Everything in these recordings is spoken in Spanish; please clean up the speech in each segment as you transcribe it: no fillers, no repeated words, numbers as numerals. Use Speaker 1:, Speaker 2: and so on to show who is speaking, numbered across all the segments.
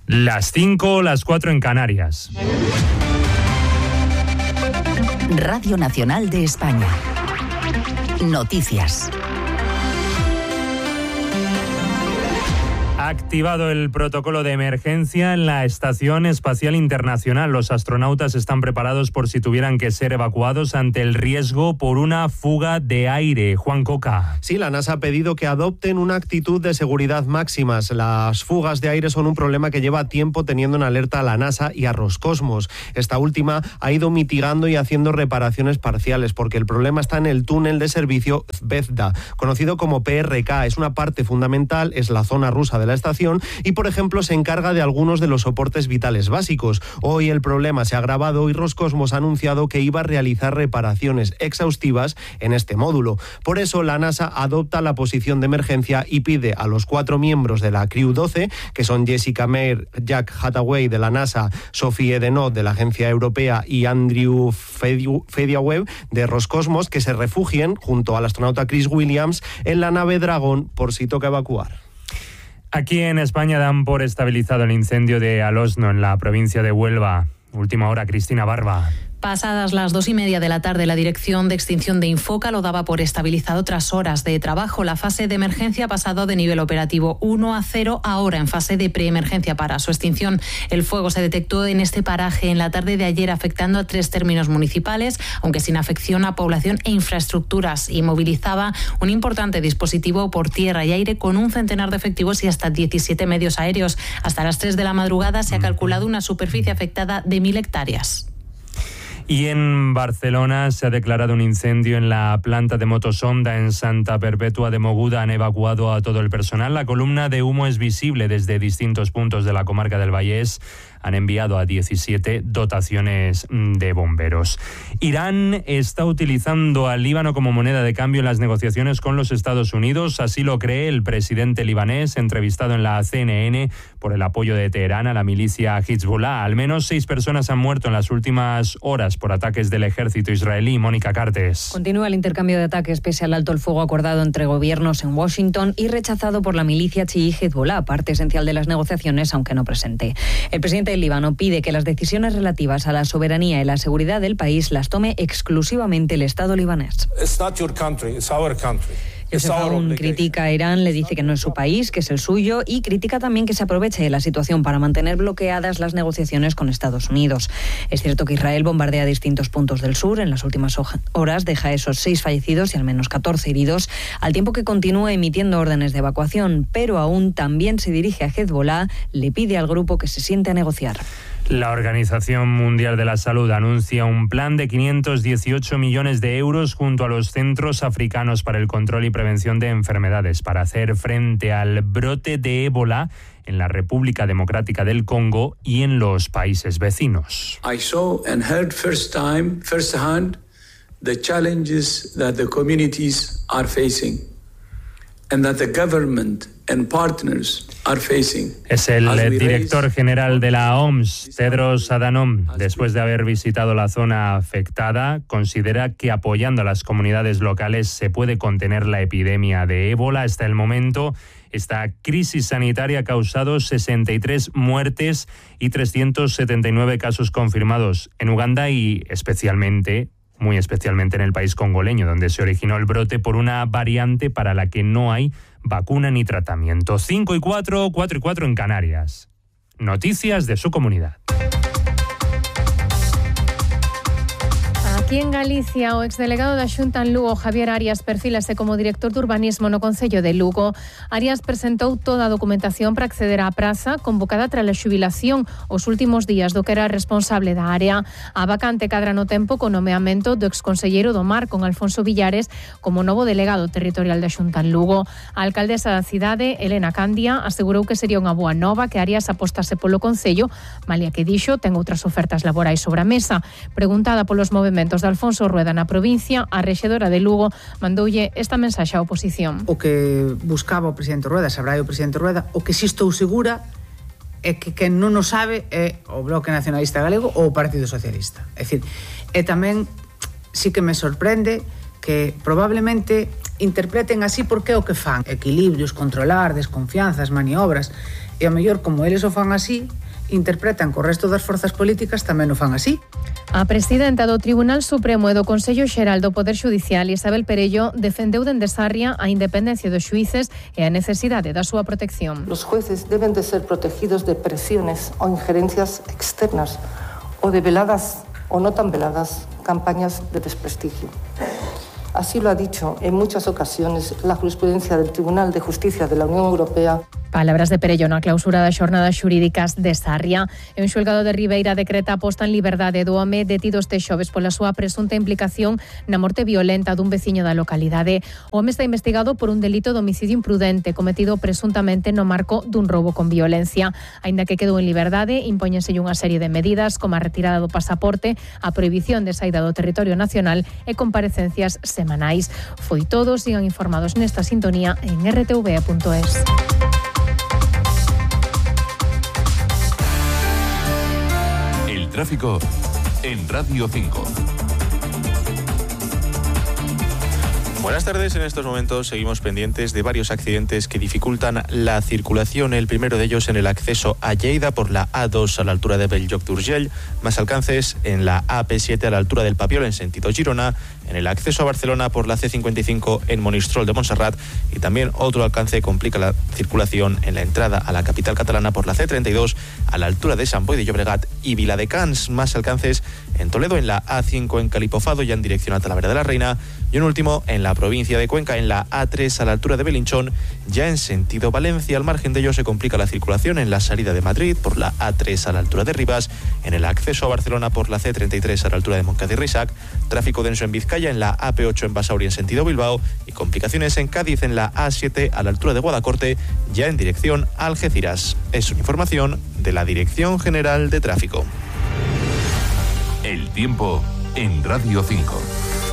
Speaker 1: Las 5, las 4 en Canarias.
Speaker 2: Radio Nacional de España. Noticias.
Speaker 1: Ha activado el protocolo de emergencia en la Estación Espacial Internacional. Los astronautas están preparados por si tuvieran que ser evacuados ante el riesgo por una fuga de aire. Juan Coca.
Speaker 3: Sí, la NASA ha pedido que adopten una actitud de seguridad máximas. Las fugas de aire son un problema que lleva tiempo teniendo en alerta a la NASA y a Roscosmos. Esta última ha ido mitigando y haciendo reparaciones parciales porque el problema está en el túnel de servicio Zvezda, conocido como PRK. Es una parte fundamental, es la zona rusa de la estación y, por ejemplo, se encarga de algunos de los soportes vitales básicos. Hoy el problema se ha agravado y Roscosmos ha anunciado que iba a realizar reparaciones exhaustivas en este módulo. Por eso la NASA adopta la posición de emergencia y pide a los 4 miembros de la Crew 12, que son Jessica Meir, Jack Hathaway de la NASA, Sophie Edenot de la Agencia Europea y Andrew Fediaweb de Roscosmos, que se refugien junto al astronauta Chris Williams en la nave Dragon por si toca evacuar.
Speaker 1: Aquí en España dan por estabilizado el incendio de Alosno, en la provincia de Huelva. Última hora, Cristina Barba.
Speaker 4: Pasadas las 2:30 de la tarde, la Dirección de Extinción de Infoca lo daba por estabilizado tras horas de trabajo. La fase de emergencia ha pasado de nivel operativo 1 a 0, ahora en fase de preemergencia para su extinción. El fuego se detectó en este paraje en la tarde de ayer, afectando a 3 términos municipales, aunque sin afección a población e infraestructuras, y movilizaba un importante dispositivo por tierra y aire con un centenar de efectivos y hasta 17 medios aéreos. Hasta las 3 de la madrugada se ha calculado una superficie afectada de 1.000 hectáreas.
Speaker 1: Y en Barcelona se ha declarado un incendio en la planta de Motosonda en Santa Perpètua de Mogoda. Han evacuado a todo el personal. La columna de humo es visible desde distintos puntos de la comarca del Vallès. Han enviado a 17 dotaciones de bomberos. Irán está utilizando al Líbano como moneda de cambio en las negociaciones con los Estados Unidos. Así lo cree el presidente libanés, entrevistado en la CNN por el apoyo de Teherán a la milicia Hezbollah. Al menos 6 personas han muerto en las últimas horas por ataques del ejército israelí. Mónica Cartes.
Speaker 5: Continúa el intercambio de ataques pese al alto el fuego acordado entre gobiernos en Washington y rechazado por la milicia chií Hezbollah, parte esencial de las negociaciones, aunque no presente. El presidente del Líbano pide que las decisiones relativas a la soberanía y la seguridad del país las tome exclusivamente el Estado libanés.
Speaker 6: It's not your country, it's our country.
Speaker 5: Yosef Aoun critica a Irán, le dice que no es su país, que es el suyo, y critica también que se aproveche de la situación para mantener bloqueadas las negociaciones con Estados Unidos. Es cierto que Israel bombardea distintos puntos del sur. En las últimas horas deja esos 6 fallecidos y al menos 14 heridos, al tiempo que continúa emitiendo órdenes de evacuación, pero aún también se dirige a Hezbollah, le pide al grupo que se siente a negociar.
Speaker 1: La Organización Mundial de la Salud anuncia un plan de 518 millones de euros junto a los centros africanos para el control y prevención de enfermedades para hacer frente al brote de ébola en la República Democrática del Congo y en los países vecinos.
Speaker 7: I saw and heard firsthand the challenges that the communities are facing and that the government and partners are facing.
Speaker 1: Es el director general de la OMS, Tedros Adhanom. Después de haber visitado la zona afectada, considera que apoyando a las comunidades locales se puede contener la epidemia de ébola. Hasta el momento, esta crisis sanitaria ha causado 63 muertes y 379 casos confirmados en Uganda y muy especialmente en el país congoleño, donde se originó el brote por una variante para la que no hay vacuna ni tratamiento. 5 y 4, 4 y 4 en Canarias. Noticias de su comunidad.
Speaker 8: Aquí en Galicia, o exdelegado da Xunta en Lugo, Javier Arias, perfílase como director de urbanismo no Concello de Lugo. Arias presentou toda a documentación para acceder á praza convocada tras a xubilación os últimos días do que era responsable da área. A vacante cadra no tempo co nomeamento do exconselleiro do Mar, con Alfonso Villares, como novo delegado territorial da Xunta en Lugo. A alcaldesa da cidade, Elena Candia, asegurou que sería unha boa nova que Arias apostase polo Concello, malia que dixo ten outras ofertas laborais sobre a mesa. Preguntada polos movementos de Alfonso Rueda na provincia, a rexedora de Lugo mandoulle esta mensaxe á oposición.
Speaker 9: O que buscaba o presidente Rueda, sabrá o presidente Rueda, o que si estou segura é que quen non o sabe é o Bloque Nacionalista Galego ou o Partido Socialista. É dicir, e tamén sí que me sorprende que probablemente interpreten así porque é o que fan. Equilibrios, controlar, desconfianzas, maniobras. E ao mellor, como eles o fan así, interpretan que o resto das forzas políticas tamén o fan así.
Speaker 8: A presidenta do Tribunal Supremo e do Consello Xeral do Poder Xudicial, Isabel Perello, defendeu dende Sarria a independencia dos xuíces e a necesidade da súa protección.
Speaker 10: Los jueces deben de ser protegidos de presiones o injerencias externas o de veladas o no tan veladas campañas de desprestigio. Así lo ha dicho en muchas ocasiones la jurisprudencia del Tribunal de Justicia de la Unión Europea.
Speaker 8: Palabras de Perello na clausura das xornadas xurídicas de Sarria. E un xulgado de Ribeira decreta a posta en liberdade do home detido este xoves pola súa presunta implicación na morte violenta dun veciño da localidade. O home está investigado por un delito de homicidio imprudente cometido presuntamente no marco dun roubo con violencia. Aínda que quedou en liberdade, impóñenselle unha serie de medidas como a retirada do pasaporte, a prohibición de saída do territorio nacional e comparecencias semanais. Foi todo, sigan informados nesta sintonía en rtve.es.
Speaker 11: Tráfico en Radio 5. Buenas tardes, en estos momentos seguimos pendientes de varios accidentes que dificultan la circulación. El primero de ellos en el acceso a Lleida por la A2 a la altura de Bell-lloc d'Urgell, más alcances en la AP7 a la altura del Papiol en sentido Girona, en el acceso a Barcelona por la C55 en Monistrol de Montserrat y también otro alcance complica la circulación en la entrada a la capital catalana por la C32 a la altura de Sant Boi de Llobregat y Viladecans, más alcances en Toledo en la A5 en Calipofado ya en dirección a Talavera de la Reina y un último en la provincia de Cuenca en la A3 a la altura de Belinchón ya en sentido Valencia. Al margen de ello se complica la circulación en la salida de Madrid por la A3 a la altura de Rivas, en el acceso a Barcelona por la C33 a la altura de Montcada y Reixac, tráfico denso en Vizcaya en la AP8 en Basauri en sentido Bilbao y complicaciones en Cádiz en la A7 a la altura de Guadacorte ya en dirección a Algeciras. Es una información de la Dirección General de Tráfico.
Speaker 12: El tiempo en Radio 5.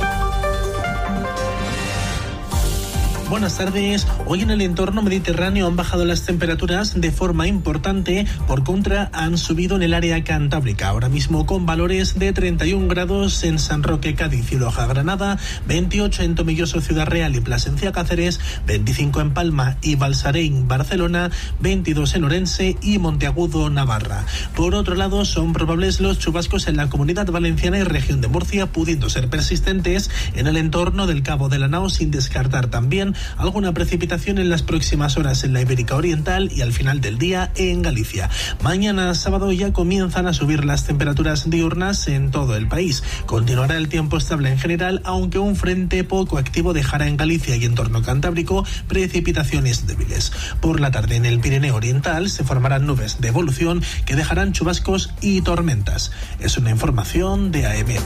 Speaker 13: Buenas tardes. Hoy en el entorno mediterráneo han bajado las temperaturas de forma importante. Por contra, han subido en el área cantábrica. Ahora mismo con valores de 31 grados en San Roque, Cádiz y Loja, Granada, 28 en Tomelloso, Ciudad Real y Plasencia, Cáceres, 25 en Palma y Balsarén, Barcelona, 22 en Orense y Monteagudo, Navarra. Por otro lado, son probables los chubascos en la Comunidad Valenciana y región de Murcia, pudiendo ser persistentes en el entorno del Cabo de la Nao, sin descartar también alguna precipitación en las próximas horas en la Ibérica Oriental y al final del día en Galicia. Mañana sábado ya comienzan a subir las temperaturas diurnas en todo el país. Continuará el tiempo estable en general, aunque un frente poco activo dejará en Galicia y entorno cantábrico precipitaciones débiles. Por la tarde en el Pirineo Oriental se formarán nubes de evolución que dejarán chubascos y tormentas. Es una información de AEMET.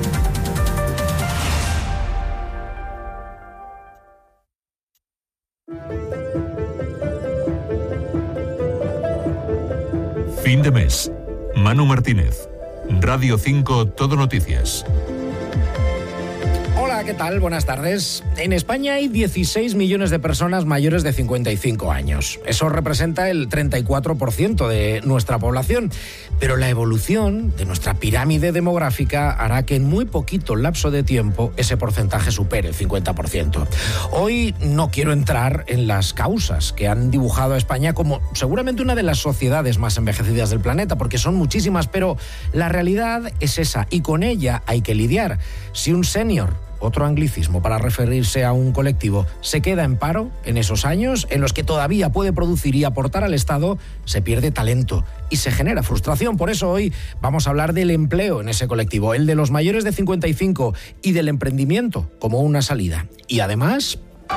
Speaker 12: Fin de mes. Manu Martínez. Radio 5 Todo Noticias.
Speaker 14: Hola, ¿qué tal? Buenas tardes. En España hay 16 millones de personas mayores de 55 años. Eso representa el 34% de nuestra población. Pero la evolución de nuestra pirámide demográfica hará que en muy poquito lapso de tiempo ese porcentaje supere el 50%. Hoy no quiero entrar en las causas que han dibujado a España como seguramente una de las sociedades más envejecidas del planeta, porque son muchísimas, pero la realidad es esa y con ella hay que lidiar. Si un senior, otro anglicismo para referirse a un colectivo, se queda en paro en esos años en los que todavía puede producir y aportar al Estado, se pierde talento y se genera frustración. Por eso hoy vamos a hablar del empleo en ese colectivo, el de los mayores de 55 y del emprendimiento como una salida. Y además...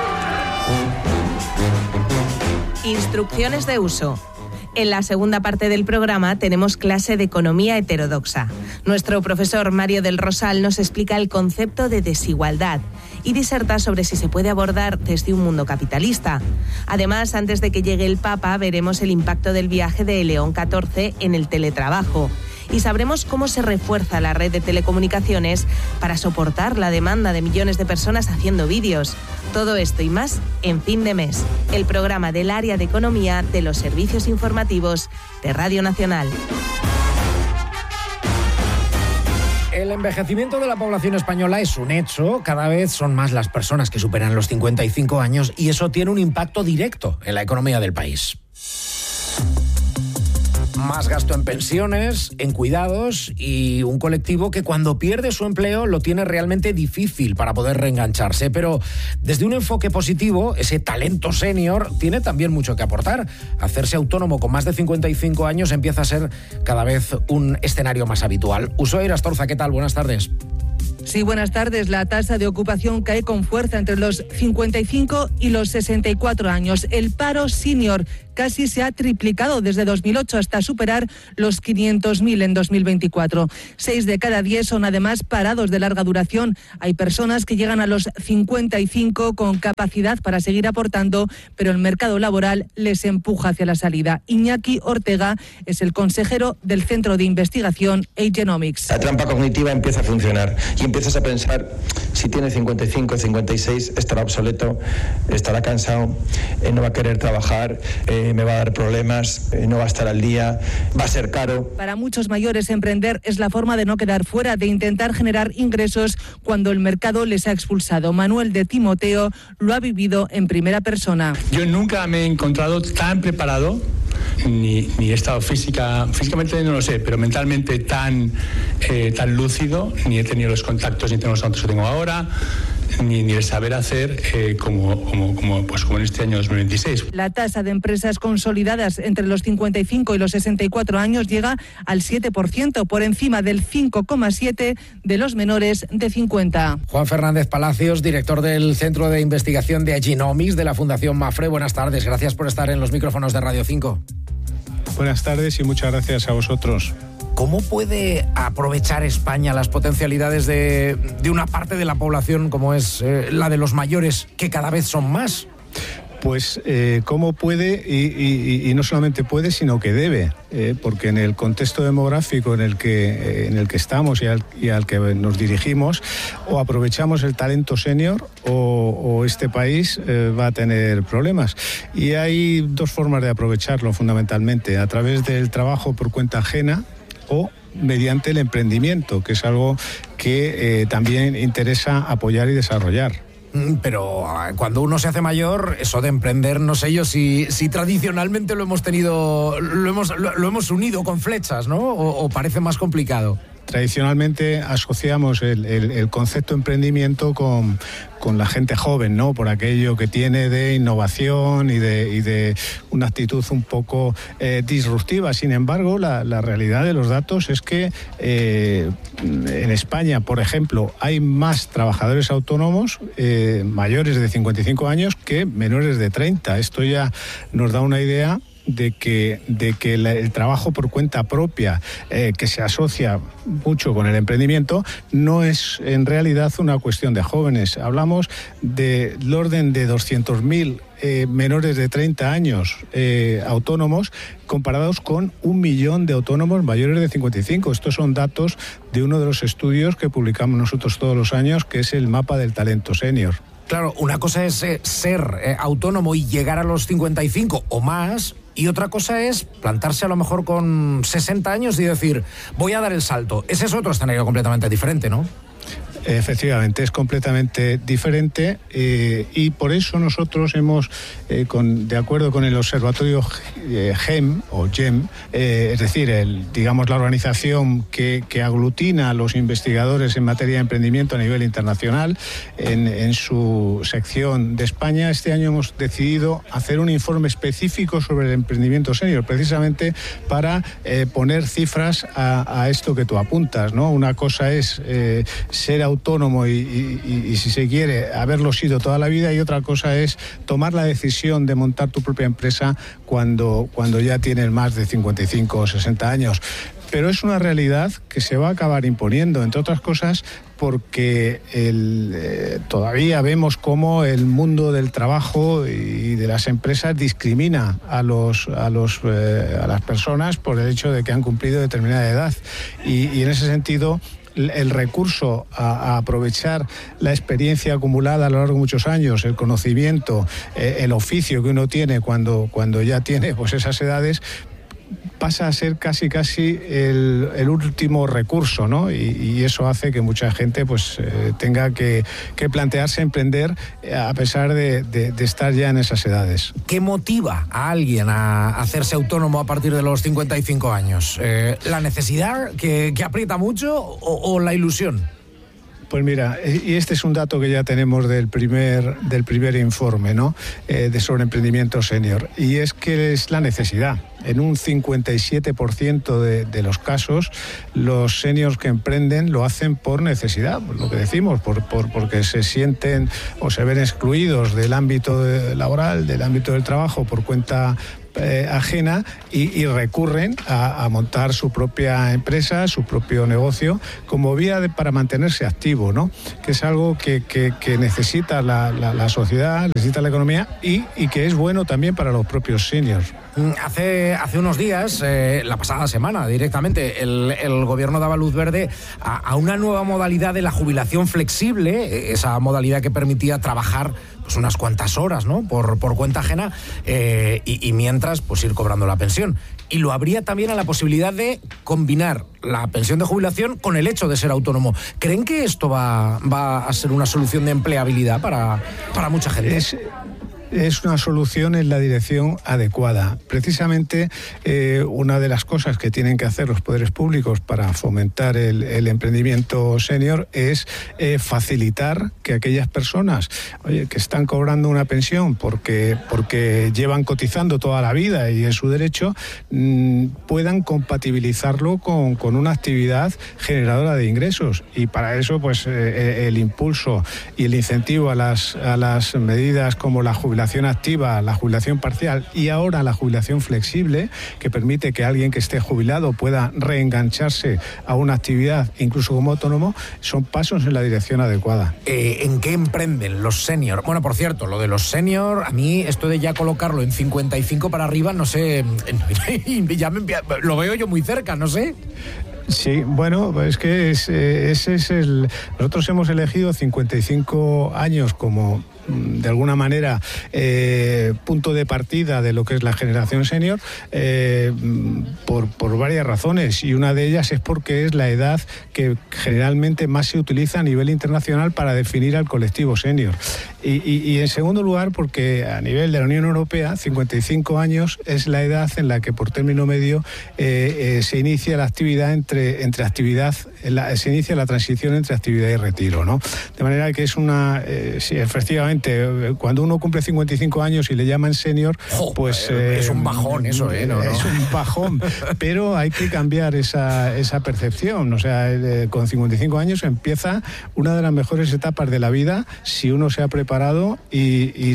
Speaker 15: Instrucciones de uso. En la segunda parte del programa tenemos clase de economía heterodoxa. Nuestro profesor Mario del Rosal nos explica el concepto de desigualdad y diserta sobre si se puede abordar desde un mundo capitalista. Además, antes de que llegue el Papa, veremos el impacto del viaje de León XIV en el teletrabajo. Y sabremos cómo se refuerza la red de telecomunicaciones para soportar la demanda de millones de personas haciendo vídeos. Todo esto y más en Fin de Mes, el programa del área de economía de los servicios informativos de Radio Nacional.
Speaker 14: El envejecimiento de la población española es un hecho. Cada vez son más las personas que superan los 55 años y eso tiene un impacto directo en la economía del país. Más gasto en pensiones, en cuidados y un colectivo que cuando pierde su empleo lo tiene realmente difícil para poder reengancharse. Pero desde un enfoque positivo, ese talento senior tiene también mucho que aportar. Hacerse autónomo con más de 55 años empieza a ser cada vez un escenario más habitual. Ushuaia Astorza, ¿qué tal? Buenas tardes.
Speaker 16: Sí, buenas tardes. La tasa de ocupación cae con fuerza entre los 55 y los 64 años. El paro senior casi se ha triplicado desde 2008 hasta superar los 500.000 en 2024. 6 de cada 10 son además parados de larga duración. Hay personas que llegan a los 55 con capacidad para seguir aportando, pero el mercado laboral les empuja hacia la salida. Iñaki Ortega es el consejero del Centro de Investigación Agenomics.
Speaker 17: La trampa cognitiva empieza a funcionar y empiezas a pensar, si tiene 55, 56, estará obsoleto, estará cansado, no va a querer trabajar, me va a dar problemas, no va a estar al día, va a ser caro.
Speaker 16: Para muchos mayores, emprender es la forma de no quedar fuera, de intentar generar ingresos cuando el mercado les ha expulsado. Manuel de Timoteo lo ha vivido en primera persona.
Speaker 18: Yo nunca me he encontrado tan preparado, ni he estado físicamente no lo sé, pero mentalmente tan lúcido, ni he tenido los contactos ni tengo los contactos que tengo ahora, ni el saber hacer como en este año 2026.
Speaker 16: La tasa de empresas consolidadas entre los 55 y los 64 años llega al 7%, por encima del 5,7% de los menores de 50.
Speaker 14: Juan Fernández Palacios, director del Centro de Investigación de Agenomics de la Fundación Mafre. Buenas tardes, gracias por estar en los micrófonos de Radio 5.
Speaker 19: Buenas tardes y muchas gracias a vosotros.
Speaker 14: ¿Cómo puede aprovechar España las potencialidades de una parte de la población como es la de los mayores, que cada vez son más?
Speaker 19: Pues cómo puede y no solamente puede, sino que debe, porque en el contexto demográfico en el que estamos y al que nos dirigimos, o aprovechamos el talento senior o este país va a tener problemas. Y hay dos formas de aprovecharlo fundamentalmente: a través del trabajo por cuenta ajena o mediante el emprendimiento, que es algo que también interesa apoyar y desarrollar.
Speaker 14: Pero cuando uno se hace mayor, eso de emprender, no sé yo si tradicionalmente lo hemos unido con flechas, ¿no? O parece más complicado.
Speaker 19: Tradicionalmente asociamos el concepto emprendimiento con la gente joven, ¿no? Por aquello que tiene de innovación y de una actitud un poco disruptiva. Sin embargo, la realidad de los datos es que en España, por ejemplo, hay más trabajadores autónomos mayores de 55 años que menores de 30. Esto ya nos da una idea de que el trabajo por cuenta propia, que se asocia mucho con el emprendimiento, no es en realidad una cuestión de jóvenes. Hablamos del orden de 200.000 menores de 30 años autónomos, comparados con 1 millón de autónomos mayores de 55. Estos son datos de uno de los estudios que publicamos nosotros todos los años, que es el mapa del talento senior.
Speaker 14: Claro, una cosa es ser autónomo y llegar a los 55 o más, y otra cosa es plantarse a lo mejor con 60 años y decir, voy a dar el salto. Ese es otro escenario completamente diferente, ¿no?
Speaker 19: Efectivamente, es completamente diferente y por eso nosotros hemos, de acuerdo con el observatorio GEM, es decir, la organización que aglutina a los investigadores en materia de emprendimiento a nivel internacional, en su sección de España, este año hemos decidido hacer un informe específico sobre el emprendimiento senior, precisamente para poner cifras a esto que tú apuntas, ¿no? Una cosa es ser autónomo y si se quiere haberlo sido toda la vida, y otra cosa es tomar la decisión de montar tu propia empresa cuando ya tienes más de 55 o 60 años. Pero es una realidad que se va a acabar imponiendo, entre otras cosas porque todavía vemos cómo el mundo del trabajo y de las empresas discrimina a las personas por el hecho de que han cumplido determinada edad. Y en ese sentido, el recurso a aprovechar la experiencia acumulada a lo largo de muchos años, el conocimiento, el oficio que uno tiene cuando ya tiene pues esas edades, pasa a ser casi el último recurso, ¿no? Y eso hace que mucha gente pues tenga que plantearse emprender a pesar de estar ya en esas edades.
Speaker 14: ¿Qué motiva a alguien a hacerse autónomo a partir de los 55 años? ¿La necesidad que aprieta mucho o la ilusión?
Speaker 19: Pues mira, y este es un dato que ya tenemos del primer informe, ¿no? Sobre emprendimiento senior, y es que es la necesidad. En un 57% de los casos, los seniors que emprenden lo hacen por necesidad, por lo que decimos, porque se sienten o se ven excluidos del ámbito laboral, del ámbito del trabajo por cuenta ajena y recurren a montar su propia empresa, su propio negocio, como vía para mantenerse activo, ¿no? Que es algo que necesita la sociedad, necesita la economía y que es bueno también para los propios seniors.
Speaker 14: Hace unos días, la pasada semana directamente, el gobierno daba luz verde a una nueva modalidad de la jubilación flexible, esa modalidad que permitía trabajar pues unas cuantas horas, ¿no? por cuenta ajena y mientras pues ir cobrando la pensión. Y lo habría también a la posibilidad de combinar la pensión de jubilación con el hecho de ser autónomo. ¿Creen que esto va a ser una solución de empleabilidad para mucha gente?
Speaker 19: Es una solución en la dirección adecuada. Precisamente una de las cosas que tienen que hacer los poderes públicos para fomentar el emprendimiento senior es facilitar que aquellas personas que están cobrando una pensión porque llevan cotizando toda la vida y es su derecho, puedan compatibilizarlo con una actividad generadora de ingresos. Y para eso pues el impulso y el incentivo a las medidas como la jubilación activa, la jubilación parcial y ahora la jubilación flexible, que permite que alguien que esté jubilado pueda reengancharse a una actividad incluso como autónomo, son pasos en la dirección adecuada.
Speaker 14: ¿En qué emprenden los senior? Bueno, por cierto, lo de los senior, a mí esto de ya colocarlo en 55 para arriba, no sé, ya lo veo yo muy cerca, no sé.
Speaker 19: Sí, bueno, es que ese es nosotros hemos elegido 55 años como de alguna manera punto de partida de lo que es la generación senior por varias razones, y una de ellas es porque es la edad que generalmente más se utiliza a nivel internacional para definir al colectivo senior, y en segundo lugar porque a nivel de la Unión Europea 55 años es la edad en la que por término medio se inicia la actividad se inicia la transición entre actividad y retiro, ¿no? De manera que es sí, efectivamente, cuando uno cumple 55 años y le llaman senior, pues
Speaker 14: es un bajón eso, ¿no?
Speaker 19: Es un bajón, pero hay que cambiar esa percepción. O sea, con 55 años empieza una de las mejores etapas de la vida si uno se ha preparado y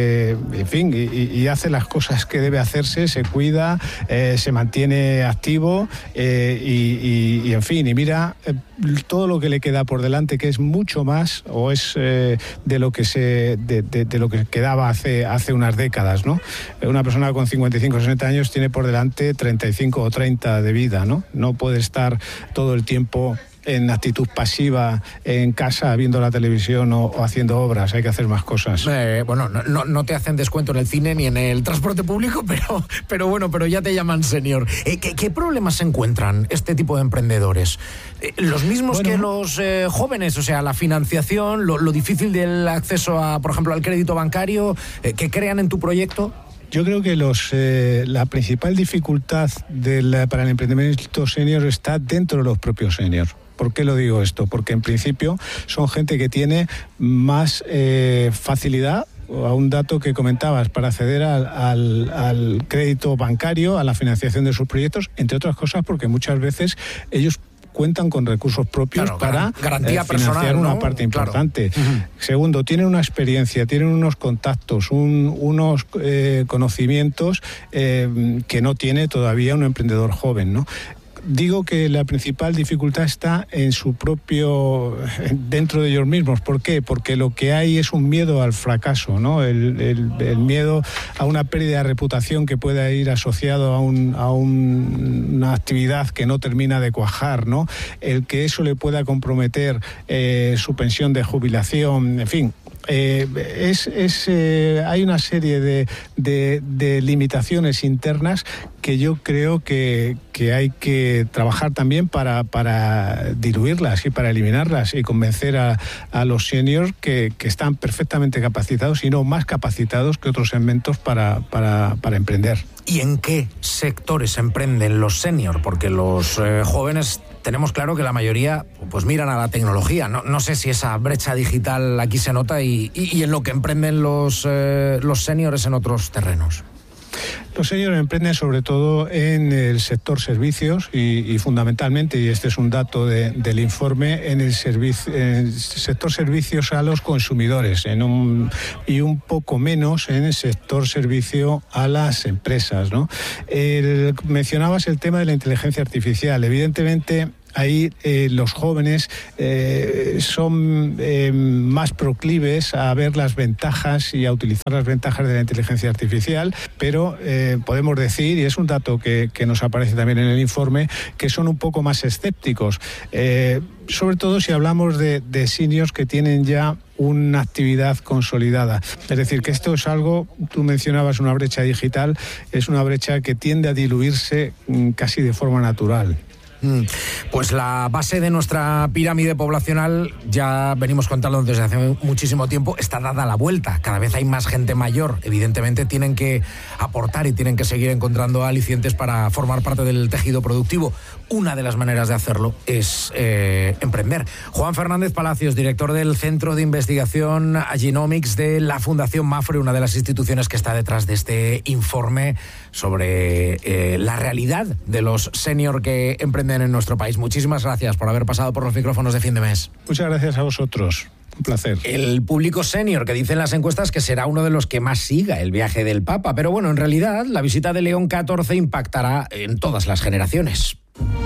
Speaker 19: hace las cosas que debe hacerse, se cuida, se mantiene activo y mira todo lo que le queda por delante, que es mucho más o es de lo que quedaba hace unas décadas, ¿no? Una persona con 55 o 60 años tiene por delante 35 o 30 de vida, ¿no? No puede estar todo el tiempo en actitud pasiva en casa viendo la televisión o haciendo obras. Hay que hacer más cosas.
Speaker 14: Bueno, no te hacen descuento en el cine ni en el transporte público, pero ya te llaman senior. ¿Qué problemas se encuentran este tipo de emprendedores? ¿Los mismos que los jóvenes? O sea, la financiación, lo difícil del acceso por ejemplo, al crédito bancario, que crean en tu proyecto.
Speaker 19: Yo creo que la principal dificultad para el emprendimiento senior está dentro de los propios seniors. ¿Por qué lo digo esto? Porque en principio son gente que tiene más facilidad, a un dato que comentabas, para acceder al crédito bancario, a la financiación de sus proyectos, entre otras cosas porque muchas veces ellos cuentan con recursos propios para
Speaker 14: garantía
Speaker 19: financiar
Speaker 14: personal,
Speaker 19: una
Speaker 14: ¿no?
Speaker 19: parte importante.
Speaker 14: Claro. Uh-huh.
Speaker 19: Segundo, tienen una experiencia, tienen unos contactos, unos conocimientos que no tiene todavía un emprendedor joven, ¿no? Digo que la principal dificultad está en dentro de ellos mismos. ¿Por qué? Porque lo que hay es un miedo al fracaso, ¿no? El miedo a una pérdida de reputación que pueda ir asociado a una actividad que no termina de cuajar, ¿no? El que eso le pueda comprometer su pensión de jubilación, en fin. hay una serie de limitaciones internas que yo creo que hay que trabajar también para diluirlas y para eliminarlas y convencer a los seniors que están perfectamente capacitados y no más capacitados que otros segmentos para emprender.
Speaker 14: ¿Y en qué sectores emprenden los seniors? Porque los jóvenes tenemos claro que la mayoría pues miran a la tecnología. No sé si esa brecha digital aquí se nota y en lo que emprenden los seniors en otros terrenos.
Speaker 19: Los seniors emprenden sobre todo en el sector servicios y fundamentalmente, y este es un dato del informe, en el sector servicios a los consumidores y un poco menos en el sector servicio a las empresas, ¿no? Mencionabas el tema de la inteligencia artificial. Evidentemente, ahí los jóvenes son más proclives a ver las ventajas y a utilizar las ventajas de la inteligencia artificial, pero podemos decir, y es un dato que nos aparece también en el informe, que son un poco más escépticos, sobre todo si hablamos de seniors que tienen ya una actividad consolidada. Es decir, que esto es algo, tú mencionabas una brecha digital, es una brecha que tiende a diluirse casi de forma natural.
Speaker 14: Pues la base de nuestra pirámide poblacional, ya venimos contando desde hace muchísimo tiempo, está dada a la vuelta. Cada vez hay más gente mayor. Evidentemente tienen que aportar y tienen que seguir encontrando alicientes para formar parte del tejido productivo. Una de las maneras de hacerlo es emprender. Juan Fernández Palacios, director del Centro de Investigación Aginomics de la Fundación Mapfre, una de las instituciones que está detrás de este informe sobre la realidad de los senior que emprenden en nuestro país. Muchísimas gracias por haber pasado por los micrófonos de Fin de Mes.
Speaker 19: Muchas gracias a vosotros. Un placer.
Speaker 14: El público senior, que dicen las encuestas que será uno de los que más siga el viaje del Papa. Pero bueno, en realidad la visita de León XIV impactará en todas las generaciones.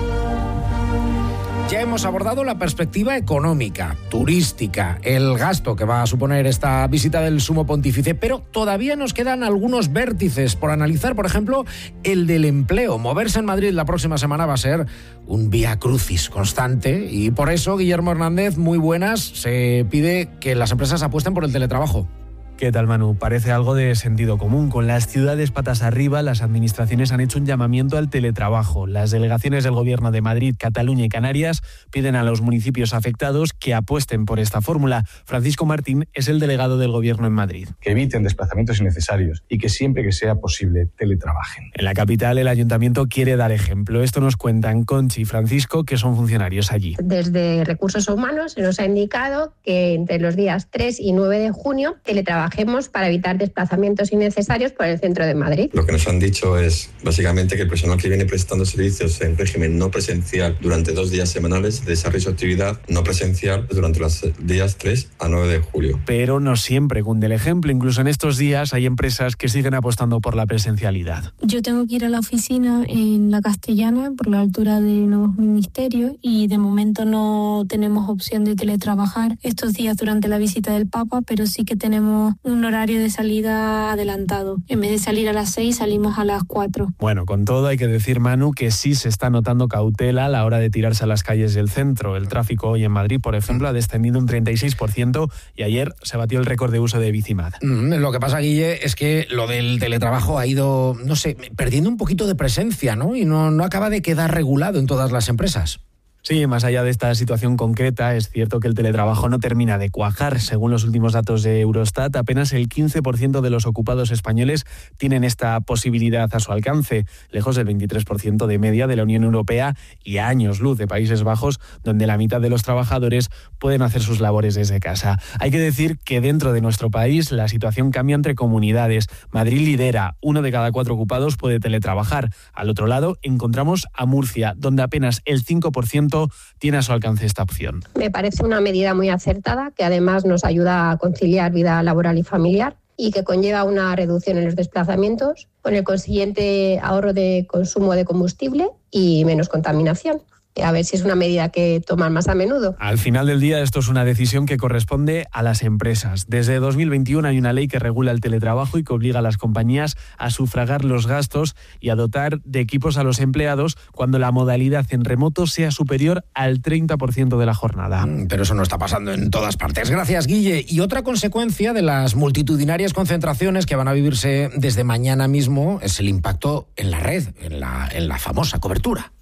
Speaker 14: Ya hemos abordado la perspectiva económica, turística, el gasto que va a suponer esta visita del Sumo Pontífice, pero todavía nos quedan algunos vértices por analizar. Por ejemplo, el del empleo. Moverse en Madrid la próxima semana va a ser un vía crucis constante y por eso, Guillermo Hernández, muy buenas, se pide que las empresas apuesten por el teletrabajo.
Speaker 20: ¿Qué tal, Manu? Parece algo de sentido común. Con las ciudades patas arriba, las administraciones han hecho un llamamiento al teletrabajo. Las delegaciones del Gobierno de Madrid, Cataluña y Canarias piden a los municipios afectados que apuesten por esta fórmula. Francisco Martín es el delegado del Gobierno en Madrid.
Speaker 21: Que eviten desplazamientos innecesarios y que siempre que sea posible teletrabajen.
Speaker 20: En la capital, el Ayuntamiento quiere dar ejemplo. Esto nos cuentan Conchi y Francisco, que son funcionarios allí.
Speaker 22: Desde Recursos Humanos se nos ha indicado que entre los días 3 y 9 de junio teletrabajemos para evitar desplazamientos innecesarios por el centro de Madrid.
Speaker 23: Lo que nos han dicho es básicamente que el personal que viene prestando servicios en régimen no presencial durante 2 días semanales desarrolle su actividad no presencial durante los días 3 a 9 de julio.
Speaker 20: Pero no siempre cunde el ejemplo. Incluso en estos días hay empresas que siguen apostando por la presencialidad.
Speaker 24: Yo tengo que ir a la oficina en La Castellana, por la altura de Nuevos Ministerios, y de momento no tenemos opción de teletrabajar estos días durante la visita del Papa, pero sí que tenemos un horario de salida adelantado. En vez de salir a las 6, salimos a las 4.
Speaker 20: Bueno, con todo hay que decir, Manu, que sí se está notando cautela a la hora de tirarse a las calles del centro. El tráfico hoy en Madrid, por ejemplo, ha descendido un 36% y ayer se batió el récord de uso de Bicimad.
Speaker 14: Lo que pasa, Guille, es que lo del teletrabajo ha ido, no sé, perdiendo un poquito de presencia, ¿no? Y no acaba de quedar regulado en todas las empresas.
Speaker 20: Sí, más allá de esta situación concreta, es cierto que el teletrabajo no termina de cuajar. Según los últimos datos de Eurostat, apenas el 15% de los ocupados españoles tienen esta posibilidad a su alcance, lejos del 23% de media de la Unión Europea y a años luz de Países Bajos, donde la mitad de los trabajadores pueden hacer sus labores desde casa. Hay que decir que dentro de nuestro país la situación cambia entre comunidades. Madrid lidera, 1 de cada 4 ocupados puede teletrabajar. Al otro lado encontramos a Murcia, donde apenas el 5% tiene a su alcance esta opción.
Speaker 22: Me parece una medida muy acertada, que además nos ayuda a conciliar vida laboral y familiar y que conlleva una reducción en los desplazamientos, con el consiguiente ahorro de consumo de combustible y menos contaminación. a ver si es una medida que toman más a menudo.
Speaker 20: Al final del día, esto es una decisión que corresponde a las empresas. Desde 2021 hay una ley que regula el teletrabajo y que obliga a las compañías a sufragar los gastos y a dotar de equipos a los empleados cuando la modalidad en remoto sea superior al 30% de la jornada.
Speaker 14: Pero eso no está pasando en todas partes. Gracias, Guille. Y otra consecuencia de las multitudinarias concentraciones que van a vivirse desde mañana mismo es el impacto en la red, en la famosa cobertura.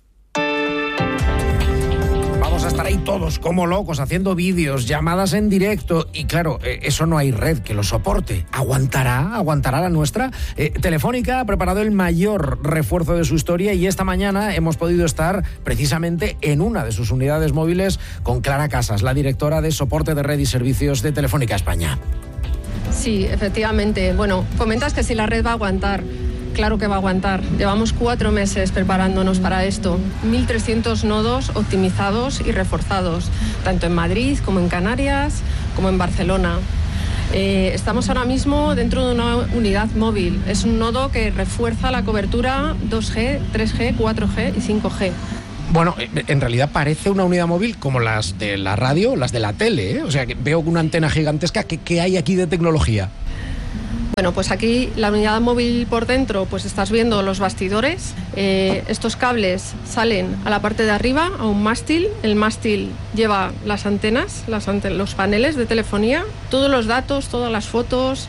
Speaker 14: Vamos a estar ahí todos como locos haciendo vídeos, llamadas en directo y claro, eso no hay red que lo soporte. ¿Aguantará la nuestra? Telefónica ha preparado el mayor refuerzo de su historia y esta mañana hemos podido estar precisamente en una de sus unidades móviles con Clara Casas, la directora de soporte de red y servicios de Telefónica España.
Speaker 2: Sí, efectivamente. Bueno, comentas que si la red va a aguantar. Claro que va a aguantar. Llevamos 4 meses preparándonos para esto. 1.300 nodos optimizados y reforzados, tanto en Madrid como en Canarias, como en Barcelona. Estamos ahora mismo dentro de una unidad móvil. Es un nodo que refuerza la cobertura 2G, 3G, 4G y 5G.
Speaker 14: Bueno, en realidad parece una unidad móvil como las de la radio, las de la tele, ¿eh? O sea, que veo una antena gigantesca. ¿Qué hay aquí de tecnología?
Speaker 2: Bueno, pues aquí la unidad móvil por dentro, pues estás viendo los bastidores. Estos cables salen a la parte de arriba, a un mástil. El mástil lleva las antenas, los paneles de telefonía, todos los datos, todas las fotos,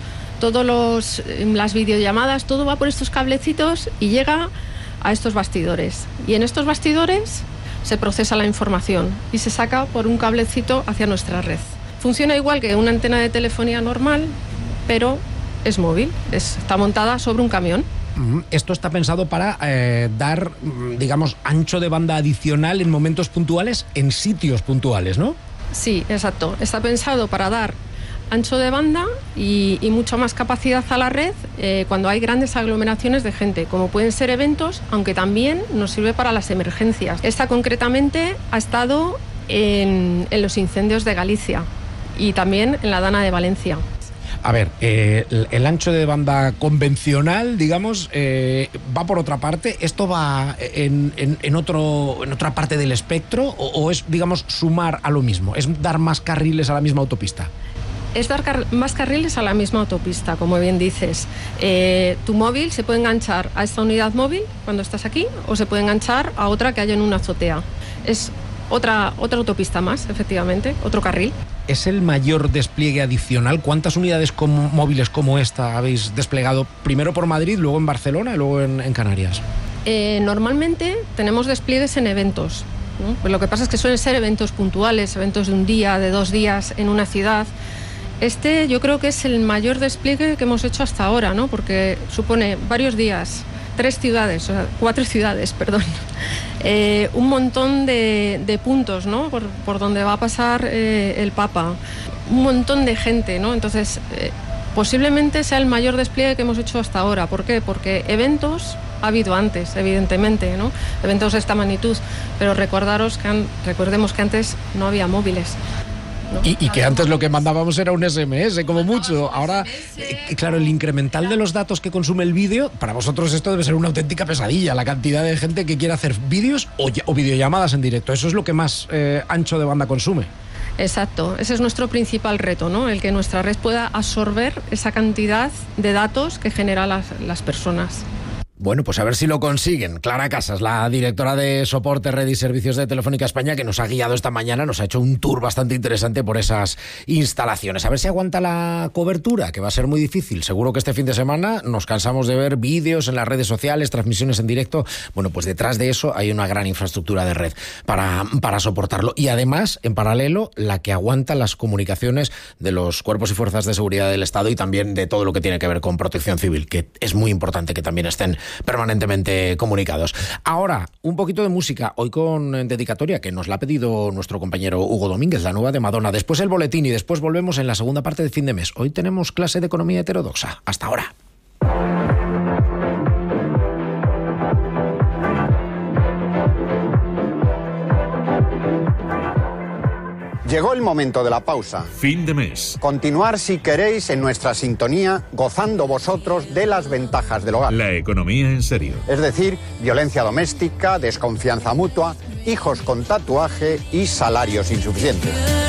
Speaker 2: las videollamadas, todo va por estos cablecitos y llega a estos bastidores. Y en estos bastidores se procesa la información y se saca por un cablecito hacia nuestra red. Funciona igual que una antena de telefonía normal, pero es móvil, está montada sobre un camión.
Speaker 14: Esto está pensado para dar, digamos, ancho de banda adicional en momentos puntuales, en sitios puntuales, ¿no?
Speaker 2: Sí, exacto. Está pensado para dar ancho de banda y mucha más capacidad a la red cuando hay grandes aglomeraciones de gente, como pueden ser eventos, aunque también nos sirve para las emergencias. Esta concretamente ha estado en los incendios de Galicia y también en la Dana de Valencia.
Speaker 14: A ver, el ancho de banda convencional, digamos, va por otra parte. ¿Esto va en otra parte del espectro o es, digamos, sumar a lo mismo? ¿Es dar más carriles a la misma autopista?
Speaker 2: Es dar más carriles a la misma autopista, como bien dices. Tu móvil se puede enganchar a esta unidad móvil cuando estás aquí o se puede enganchar a otra que haya en una azotea. Es otra autopista más, efectivamente, otro carril.
Speaker 14: ¿Es el mayor despliegue adicional? ¿Cuántas unidades móviles como esta habéis desplegado? Primero por Madrid, luego en Barcelona y luego en Canarias.
Speaker 2: Normalmente tenemos despliegues en eventos, ¿no? Pues lo que pasa es que suelen ser eventos puntuales, eventos de un día, de 2 días en una ciudad. Yo creo que es el mayor despliegue que hemos hecho hasta ahora, ¿no? Porque supone varios días, 4 ciudades, perdón. Un montón de puntos, ¿no? Por donde va a pasar el Papa. Un montón de gente, ¿no? Entonces, posiblemente sea el mayor despliegue que hemos hecho hasta ahora. ¿Por qué? Porque eventos ha habido antes, evidentemente, ¿no? Eventos de esta magnitud. Pero recordemos que antes no había móviles, ¿no?
Speaker 14: Y que antes lo que mandábamos era un SMS, como mucho. Ahora, claro, el incremental de los datos que consume el vídeo, para vosotros esto debe ser una auténtica pesadilla, la cantidad de gente que quiere hacer vídeos o videollamadas en directo. Eso es lo que más ancho de banda consume.
Speaker 2: Exacto, ese es nuestro principal reto, ¿no? El que nuestra red pueda absorber esa cantidad de datos que generan las personas.
Speaker 14: Bueno, pues a ver si lo consiguen. Clara Casas, la directora de soporte, red y servicios de Telefónica España, que nos ha guiado esta mañana, nos ha hecho un tour bastante interesante por esas instalaciones. A ver si aguanta la cobertura, que va a ser muy difícil. Seguro que este fin de semana nos cansamos de ver vídeos en las redes sociales, transmisiones en directo. Bueno, pues detrás de eso hay una gran infraestructura de red para soportarlo. Y además, en paralelo, la que aguanta las comunicaciones de los cuerpos y fuerzas de seguridad del Estado y también de todo lo que tiene que ver con protección civil, que es muy importante que también estén permanentemente comunicados. Ahora, un poquito de música, hoy con dedicatoria que nos la ha pedido nuestro compañero Hugo Domínguez, la nueva de Madonna. Después el boletín y después volvemos en la segunda parte de fin de mes. Hoy tenemos clase de economía heterodoxa. Hasta ahora.
Speaker 3: Llegó el momento de la pausa.
Speaker 12: Fin de mes.
Speaker 3: Continuar si queréis en nuestra sintonía, gozando vosotros de las ventajas del hogar.
Speaker 12: La economía en serio.
Speaker 3: Es decir, violencia doméstica, desconfianza mutua, hijos con tatuaje y salarios insuficientes.